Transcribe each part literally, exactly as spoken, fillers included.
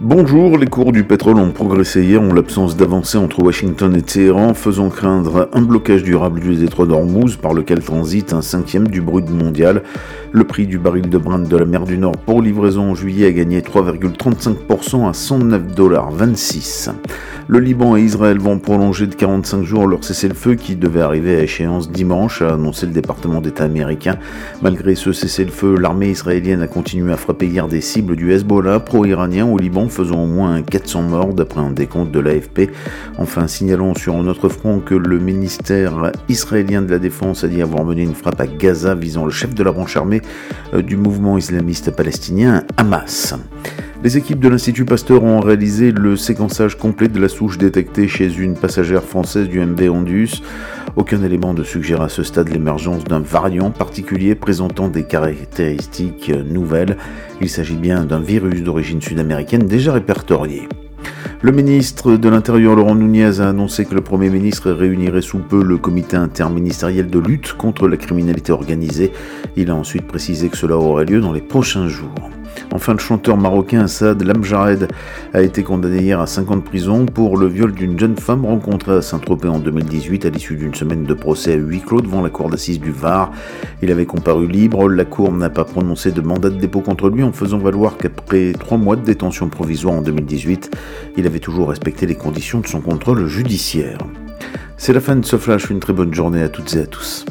Bonjour, les cours du pétrole ont progressé hier en l'absence d'avancée entre Washington et Téhéran, faisant craindre un blocage durable du détroit d'Ormuz par lequel transite un cinquième du brut mondial. Le prix du baril de Brent de la mer du Nord pour livraison en juillet a gagné trois virgule trente-cinq pour cent à cent neuf virgule vingt-six dollars. Le Liban et Israël vont prolonger de quarante-cinq jours leur cessez-le-feu qui devait arriver à échéance dimanche, a annoncé le département d'État américain. Malgré ce cessez-le-feu, l'armée israélienne a continué à frapper hier des cibles du Hezbollah pro-iranien au Liban, faisant au moins quatre cents morts d'après un décompte de l'A F P. Enfin, signalons sur un autre front que le ministère israélien de la Défense a dit avoir mené une frappe à Gaza visant le chef de la branche armée du mouvement islamiste palestinien Hamas. Les équipes de l'Institut Pasteur ont réalisé le séquençage complet de la souche détectée chez une passagère française du M V Ondius. Aucun élément ne suggère à ce stade l'émergence d'un variant particulier présentant des caractéristiques nouvelles. Il s'agit bien d'un virus d'origine sud-américaine déjà répertorié. Le ministre de l'Intérieur Laurent Nunez a annoncé que le Premier ministre réunirait sous peu le comité interministériel de lutte contre la criminalité organisée. Il a ensuite précisé que cela aurait lieu dans les prochains jours. Enfin, le chanteur marocain Saad Lamjared a été condamné hier à cinq ans de prison pour le viol d'une jeune femme rencontrée à Saint-Tropez en deux mille dix-huit à l'issue d'une semaine de procès à huis clos devant la cour d'assises du Var. Il avait comparu libre. La cour n'a pas prononcé de mandat de dépôt contre lui en faisant valoir qu'après trois mois de détention provisoire en deux mille dix-huit, il avait toujours respecté les conditions de son contrôle judiciaire. C'est la fin de ce flash. Une très bonne journée à toutes et à tous.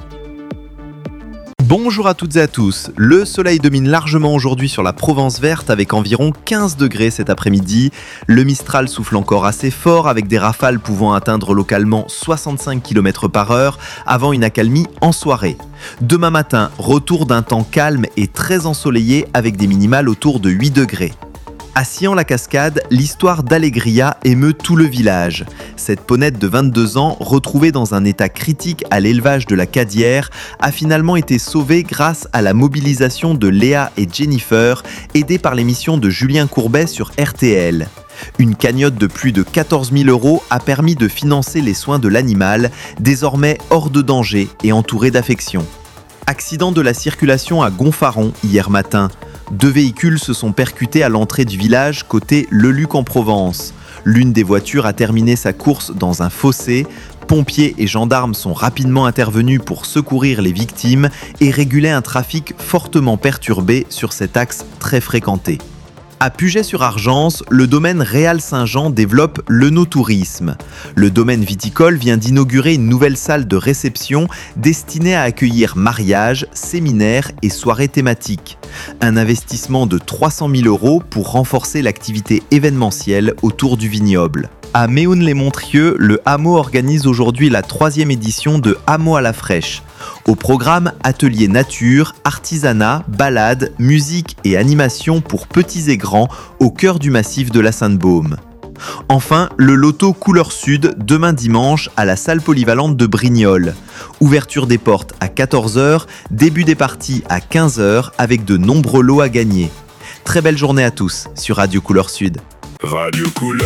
Bonjour à toutes et à tous. Le soleil domine largement aujourd'hui sur la Provence verte avec environ quinze degrés cet après-midi. Le Mistral souffle encore assez fort avec des rafales pouvant atteindre localement soixante-cinq kilomètres par heure avant une accalmie en soirée. Demain matin, retour d'un temps calme et très ensoleillé avec des minimales autour de huit degrés. À Sian-la-Cascade, l'histoire d'Allegria émeut tout le village. Cette ponette de vingt-deux ans, retrouvée dans un état critique à l'élevage de la Cadière, a finalement été sauvée grâce à la mobilisation de Léa et Jennifer, aidées par l'émission de Julien Courbet sur R T L. Une cagnotte de plus de quatorze mille euros a permis de financer les soins de l'animal, désormais hors de danger et entouré d'affection. Accident de la circulation à Gonfaron hier matin. Deux véhicules se sont percutés à l'entrée du village côté Le Luc en Provence. L'une des voitures a terminé sa course dans un fossé. Pompiers et gendarmes sont rapidement intervenus pour secourir les victimes et réguler un trafic fortement perturbé sur cet axe très fréquenté. À Puget-sur-Argence, le domaine Réal Saint-Jean développe l'œnotourisme. Le domaine viticole vient d'inaugurer une nouvelle salle de réception destinée à accueillir mariages, séminaires et soirées thématiques. Un investissement de trois cent mille euros pour renforcer l'activité événementielle autour du vignoble. À Méhoun-les-Montrieux, le hameau organise aujourd'hui la troisième édition de Hameau à la fraîche. Au programme, ateliers nature, artisanat, balades, musique et animation pour petits et grands au cœur du massif de la Sainte-Baume. Enfin, le loto Couleur Sud demain dimanche à la salle polyvalente de Brignoles. Ouverture des portes à quatorze heures, début des parties à quinze heures avec de nombreux lots à gagner. Très belle journée à tous sur Radio Couleur Sud. Radio Couleur.